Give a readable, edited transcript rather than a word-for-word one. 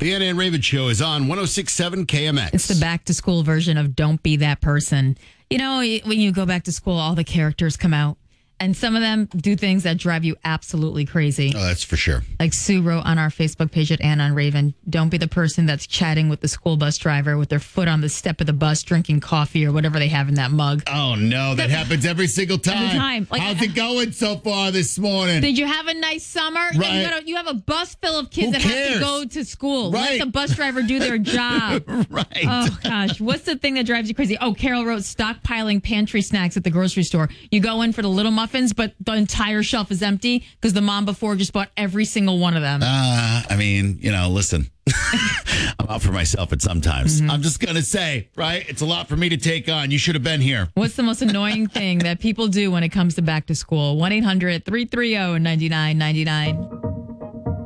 The Anna and Raven Show is on 106.7 KMX. It's the back to school version of Don't Be That Person. You know, when you go back to school, all the characters come out. And some of them do things that drive you absolutely crazy. Oh, that's for sure. Like Sue wrote on our Facebook page at Anna and Raven, don't be the person that's chatting with the school bus driver with their foot on the step of the bus, drinking coffee or whatever they have in that mug. Oh, no, that happens every single time. Every time. Like, how's it going so far this morning? Did you have a nice summer? Right. Yeah, you have a bus full of kids Who that cares? have to go to school. Right. Let the bus driver do their job. Right. Oh, gosh. What's the thing that drives you crazy? Oh, Carol wrote stockpiling pantry snacks at the grocery store. You go in for the little muffins, but the entire shelf is empty because the mom before just bought every single one of them. I mean, listen, I'm out for myself at sometimes. I'm just going to say, right? It's a lot for me to take on. You should have been here. What's the most annoying thing that people do when it comes to back to school? 1-800-330-9999.